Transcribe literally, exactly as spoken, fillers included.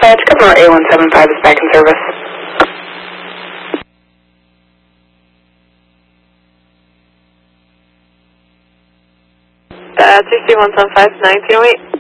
Dispatch, Governor A one seven five is back in service. Uh, three three one seven five, nineteen oh eight.